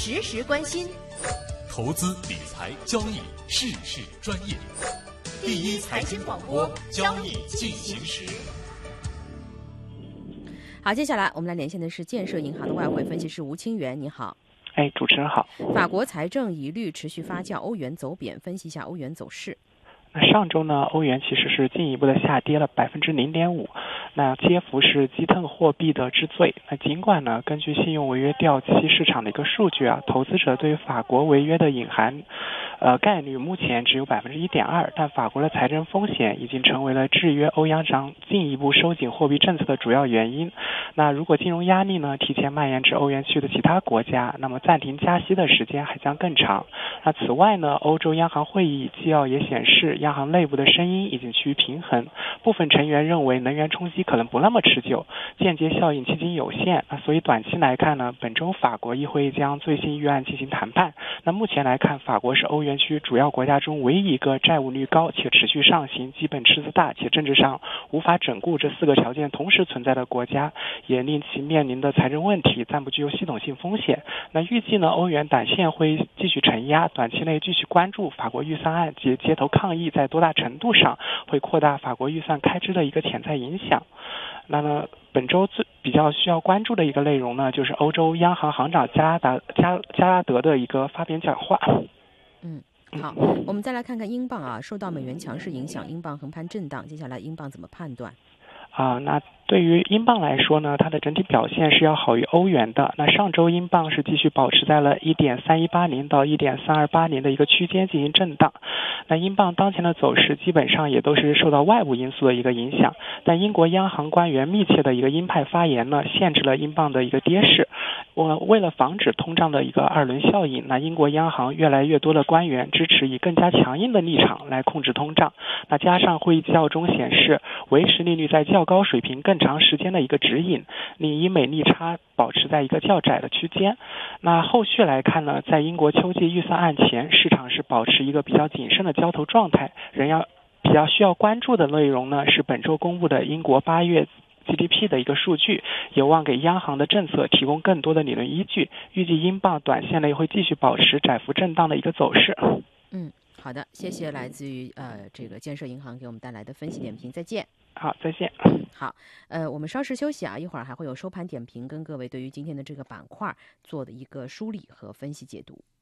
时时关心， 投资理财交易事事专业，第一财经广播，交易进行时。 好，接下来我们来连线的是建设银行的外汇分析师吴清源，你好。 主持人好。 法国财政疑虑持续发酵，欧元走贬，分析一下欧元走势。 上周呢，欧元其实是进一步的下跌了0.5%，那跌幅是击腾货币的之最。那尽管呢，根据信用违约掉期市场的一个数据啊，投资者对于法国违约的隐含概率目前只有1.2%，但法国的财政风险已经成为了制约欧央行进一步收紧货币政策的主要原因。那如果金融压力呢提前蔓延至欧元区的其他国家，那么暂停加息的时间还将更长。那此外呢，欧洲央行会议纪要也显示，央行内部的声音已经趋于平衡，部分成员认为能源冲击可能不那么持久，间接效应迄今有限。所以短期来看呢，本周法国议会将最新预案进行谈判。那目前来看，法国是欧元区主要国家中唯一一个债务率高且持续上行、基本赤字大且政治上无法整固这4个条件同时存在的国家，也令其面临的财政问题暂不具有系统性风险。那预计呢，欧元短线会继续承压，短期内继续关注法国预算案及街头抗议在多大程度上会扩大法国预算开支的一个潜在影响。那么本周比较需要关注的一个内容呢，就是欧洲央行行长加拉德的一个发表讲话。 好，我们再来看看英镑啊，受到美元强势影响，英镑横盘震荡，接下来英镑怎么判断？ 那对于英镑来说呢，它的整体表现是要好于欧元的。那上周英镑是继续保持在了1.3180到1.3280的一个区间进行震荡。那英镑当前的走势基本上也都是受到外部因素的一个影响，但英国央行官员密切的一个鹰派发言呢，限制了英镑的一个跌势。为了防止通胀的一个二轮效应，那英国央行越来越多的官员支持以更加强硬的立场来控制通胀。那加上会议纪要中显示，维持利率在较高水平更长时间的一个指引，令英美利差保持在一个较窄的区间。那后续来看呢，在英国秋季预算案前，市场是保持一个比较谨慎的交投状态。比较需要关注的内容呢，是本周公布的英国8月GDP 的一个数据，有望给央行的政策提供更多的理论依据。预计英镑短线内会继续保持窄幅震荡的一个走势。 好的，谢谢来自于这个建设银行给我们带来的分析点评，再见。 好，再见。 好，我们稍事休息啊，一会儿还会有收盘点评跟各位对于今天的这个板块做的一个梳理和分析解读。